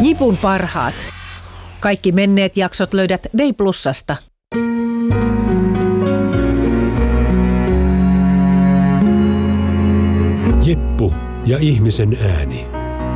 Jipun parhaat. Kaikki menneet jaksot löydät Day Plusasta. Jippu ja ihmisen ääni.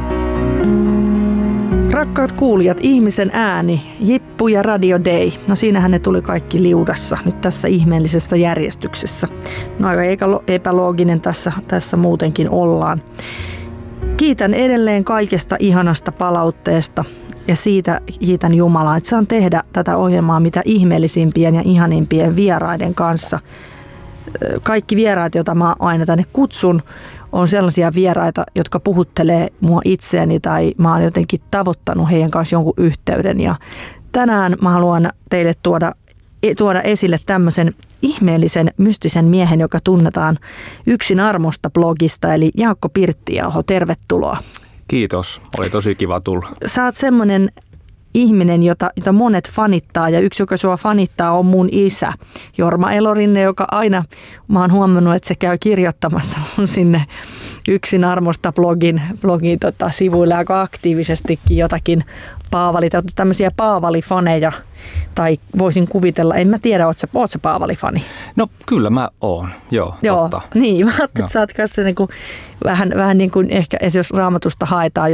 Rakkaat kuulijat, ihmisen ääni, Jippu ja Radio Day. No siinähän ne tuli kaikki liudassa nyt tässä ihmeellisessä järjestyksessä. No aika epälooginen tässä muutenkin ollaan. Kiitän edelleen kaikesta ihanasta palautteesta ja siitä kiitän Jumalaa, että saan tehdä tätä ohjelmaa mitä ihmeellisimpien ja ihanimpien vieraiden kanssa. Kaikki vieraat, joita mä aina tänne kutsun, on sellaisia vieraita, jotka puhuttelee mua itseäni tai mä oon jotenkin tavoittanut heidän kanssa jonkun yhteyden. Ja tänään mä haluan teille tuoda esille tämmöisen ihmeellisen mystisen miehen, joka tunnetaan Yksin armosta blogista, eli Jaakko Pirttiaho. Tervetuloa. Kiitos, oli tosi kiva tulla. Sä oot semmoinen ihminen, jota monet fanittaa, ja yksi, joka sua fanittaa, on mun isä, Jorma Elorinne, joka aina, mä oon huomannut, että se käy kirjoittamassa mun sinne Yksin armosta blogin sivuille aika aktiivisestikin jotakin tämmöisiä Paavali-faneja, tai voisin kuvitella, en mä tiedä, oot sä Paavali-fani? No kyllä mä oon, joo, totta. Niin, mä ajattelin, että sä oot kanssa niin kuin, vähän niin kuin ehkä jos Raamatusta haetaan